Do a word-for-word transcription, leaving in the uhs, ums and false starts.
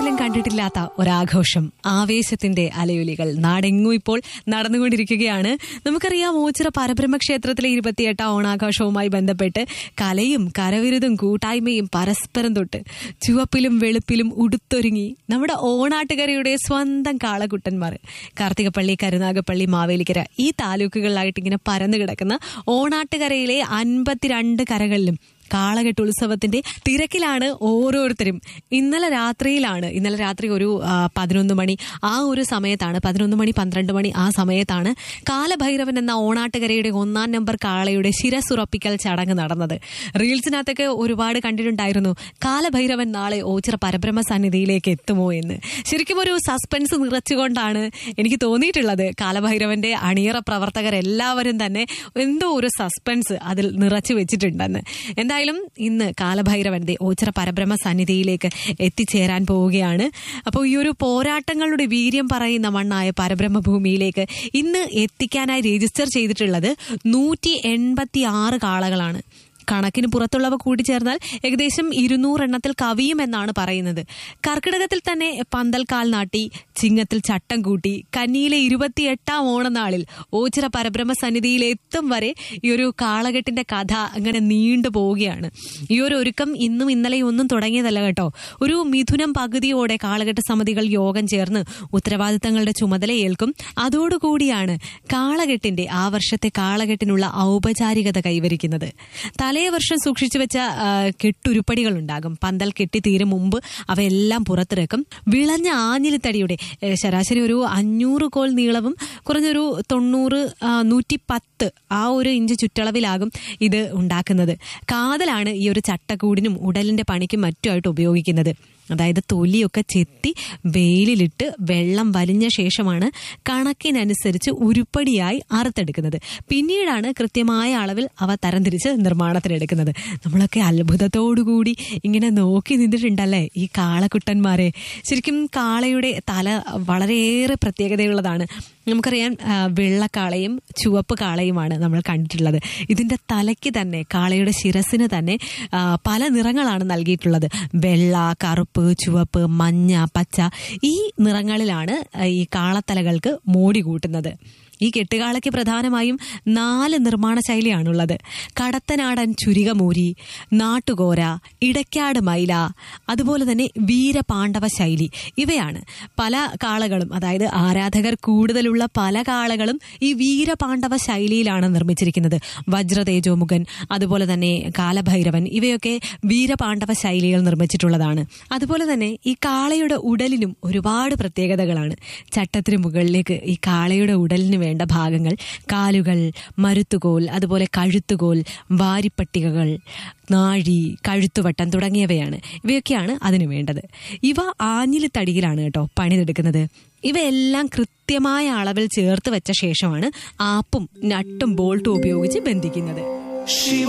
എവിടെയും കണ്ടിട്ടില്ലാത്ത ഒരാഘോഷം, ആവേശത്തിന്റെ അലയൊലികൾ നാടെങ്ങും ഇപ്പോൾ നടന്നുകൊണ്ടിരിക്കുകയാണ്. നമുക്കറിയാം, ഓച്ചിറ പരബ്രഹ്മ ക്ഷേത്രത്തിലെ ഇരുപത്തിയെട്ടാം ഓണാഘോഷവുമായി ബന്ധപ്പെട്ട് കലയും കരവിരുതും കൂട്ടായ്മയും പരസ്പരം തൊട്ട് ചുവപ്പിലും വെളുപ്പിലും ഉടുത്തൊരുങ്ങി നമ്മുടെ ഓണാട്ടുകരയുടെ സ്വന്തം കാളകുട്ടന്മാർ കാർത്തികപ്പള്ളി, കരുനാഗപ്പള്ളി, മാവേലിക്കര ഈ താലൂക്കുകളിലായിട്ട് ഇങ്ങനെ പരന്നു കിടക്കുന്ന ഓണാട്ടുകരയിലെ അൻപത്തിരണ്ട് കരകളിലും കാളകെട്ട് ഉത്സവത്തിന്റെ തിരക്കിലാണ് ഓരോരുത്തരും. ഇന്നലെ രാത്രിയിലാണ് ഇന്നലെ രാത്രി ഒരു പതിനൊന്ന് മണി ആ ഒരു സമയത്താണ് പതിനൊന്ന് മണി പന്ത്രണ്ട് മണി ആ സമയത്താണ് കാലഭൈരവൻ എന്ന ഓണാട്ടുകരയുടെ ഒന്നാം നമ്പർ കാളയുടെ ശിരസുറപ്പിക്കൽ ചടങ്ങ് നടന്നത്. റീൽസിനകത്തൊക്കെ ഒരുപാട് കണ്ടിട്ടുണ്ടായിരുന്നു, കാലഭൈരവൻ നാളെ ഓച്ചിറ പരബ്രഹ്മ സന്നിധിയിലേക്ക് എത്തുമോ എന്ന്. ശരിക്കും ഒരു സസ്പെൻസ് നിറച്ചുകൊണ്ടാണ് എനിക്ക് തോന്നിയിട്ടുള്ളത്. കാലഭൈരവന്റെ അണിയറ പ്രവർത്തകരെല്ലാവരും തന്നെ എന്തോ ഒരു സസ്പെൻസ് അതിൽ നിറച്ചു വെച്ചിട്ടുണ്ടെന്ന്. എന്തായാലും ഇന്ന് കാലഭൈരവന്റെ ഓച്ചിറ പരബ്രഹ്മ സന്നിധിയിലേക്ക് എത്തിച്ചേരാൻ പോവുകയാണ്. അപ്പോൾ ഈ ഒരു പോരാട്ടങ്ങളുടെ വീര്യം പറയുന്ന മണ്ണായ പരബ്രഹ്മ ഭൂമിയിലേക്ക് ഇന്ന് എത്തിക്കാനായി രജിസ്റ്റർ ചെയ്തിട്ടുള്ളത് നൂറ്റി എൺപത്തി ആറ് കാളകളാണ്. കണക്കിന് പുറത്തുള്ളവ കൂടി ചേർന്നാൽ ഏകദേശം ഇരുന്നൂറെണ്ണത്തിൽ കവിയുമെന്നാണ് പറയുന്നത്. കർക്കിടകത്തിൽ തന്നെ പന്തൽക്കാൽ നാട്ടി, ചിങ്ങത്തിൽ ചട്ടം കൂട്ടി, കന്നിയിലെ ഇരുപത്തിയെട്ടാം ഓണനാളിൽ ഓച്ചിറ പരബ്രഹ്മ സന്നിധിയിൽ എത്തും വരെ ഈ ഒരു കാളകെട്ടിന്റെ കഥ അങ്ങനെ നീണ്ടു പോവുകയാണ്. ഈ ഒരു ഒരുക്കം ഇന്നും ഇന്നലെയും ഒന്നും തുടങ്ങിയതല്ല കേട്ടോ. ഒരു മിഥുനം പകുതിയോടെ കാളകെട്ട് സമിതികൾ യോഗം ചേർന്ന് ഉത്തരവാദിത്തങ്ങളുടെ ചുമതല ഏൽക്കും. അതോടുകൂടിയാണ് കാളകെട്ടിന്റെ ആ വർഷത്തെ കാളകെട്ടിനുള്ള ഔപചാരികത കൈവരിക്കുന്നത്. തലേ വർഷം സൂക്ഷിച്ചു വെച്ച കെട്ടുരുപ്പടികൾ ഉണ്ടാകും. പന്തൽ കെട്ടി തീരും മുമ്പ് അവയെല്ലാം പുറത്തിറക്കും. വിളഞ്ഞ ആഞ്ഞിലിത്തടിയുടെ ശരാശരി ഒരു അഞ്ഞൂറ് കോൽ നീളവും കുറഞ്ഞൊരു തൊണ്ണൂറ് നൂറ്റി പത്ത് ആ ഒരു ഇഞ്ച് ചുറ്റളവിലാകും ഇത് ഉണ്ടാക്കുന്നത്. കാതലാണ് ഈ ഒരു ചട്ടക്കൂടിനും ഉടലിന്റെ പണിക്കും മറ്റുമായിട്ട് ഉപയോഗിക്കുന്നത്. അതായത് തൊലിയൊക്കെ ചെത്തി വെയിലിലിട്ട് വെള്ളം വലിഞ്ഞ ശേഷമാണ് കണക്കിനനുസരിച്ച് ഉരുപ്പടിയായി അറുത്തെടുക്കുന്നത്. പിന്നീടാണ് കൃത്യമായ അളവിൽ അവ തരംതിരിച്ച് നിർമ്മാണത്തിനെടുക്കുന്നത്. നമ്മളൊക്കെ അത്ഭുതത്തോടുകൂടി ഇങ്ങനെ നോക്കി നിന്നിട്ടുണ്ടല്ലേ ഈ കാളക്കുട്ടന്മാരെ. ശരിക്കും കാളയുടെ തല വളരെയേറെ പ്രത്യേകതയുള്ളതാണ്. നമുക്കറിയാം, വെള്ളക്കാളയും ചുവപ്പ് കാളയുമാണ് നമ്മൾ കണ്ടിട്ടുള്ളത്. ഇതിന്റെ തലയ്ക്ക് തന്നെ, കാളയുടെ ശിരസിന് തന്നെ പല നിറങ്ങളാണ് നൽകിയിട്ടുള്ളത്. വെള്ള, കറുപ്പ്, ചുവപ്പ്, മഞ്ഞ, പച്ച ഈ നിറങ്ങളിലാണ് ഈ കാളത്തലകൾക്ക് മോടി കൂട്ടുന്നത്. ഈ കെട്ടുകാളയ്ക്ക് പ്രധാനമായും നാല് നിർമ്മാണ ശൈലിയാണുള്ളത്. കടത്തനാടൻ ചുരികമൂരി, നാട്ടുകോര, ഇടയ്ക്കാട് മൈല, അതുപോലെ തന്നെ വീരപാണ്ഡവ ശൈലി. ഇവയാണ് പല കാളകളും, അതായത് ആരാധകർ കൂടുതലുള്ള പല കാളകളും ഈ വീരപാണ്ഡവ ശൈലിയിലാണ് നിർമ്മിച്ചിരിക്കുന്നത്. വജ്രതേജോമുഖൻ, അതുപോലെ തന്നെ കാലഭൈരവൻ, ഇവയൊക്കെ വീരപാണ്ഡവ ശൈലിയിൽ നിർമ്മിച്ചിട്ടുള്ളതാണ്. അതുപോലെ തന്നെ ഈ കാളയുടെ ഉടലിനും ഒരുപാട് പ്രത്യേകതകളാണ്. ചട്ടത്തിന് മുകളിലേക്ക് ഈ കാളയുടെ ഉടലിന് വേണ്ട ഭാഗങ്ങൾ കാലുകൾ, മരുത്തുകോൽ, അതുപോലെ കഴുത്തുകോൽ, വാരിപ്പട്ടികകൾ, നാഴി, കഴുത്തുവട്ടം തുടങ്ങിയവയാണ്. ഇവയൊക്കെയാണ് അതിനു വേണ്ടത്. ഇവ ആഞ്ഞിലിത്തടിയിലാണ് കേട്ടോ പണിതെടുക്കുന്നത്. ഇവയെല്ലാം കൃത്യമായ അളവിൽ ചേർത്ത് വെച്ച ശേഷമാണ് ആപ്പും നട്ടും ബോൾട്ടും ഉപയോഗിച്ച് ബന്ധിക്കുന്നത്.